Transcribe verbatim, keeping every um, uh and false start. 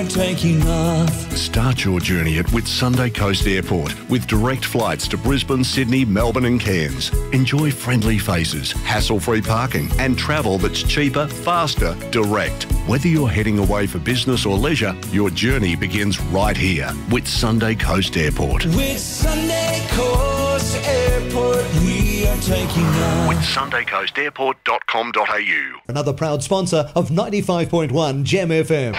Taking off. Start your journey at Whitsunday Coast Airport with direct flights to Brisbane, Sydney, Melbourne and Cairns. Enjoy friendly faces, hassle-free parking and travel that's cheaper, faster, direct. Whether you're heading away for business or leisure, your journey begins right here. Whitsunday Coast Airport. Whitsunday Coast Airport, we are taking off. Whitsunday Coast Airport dot com dot a u. Another proud sponsor of ninety-five point one Gem F M.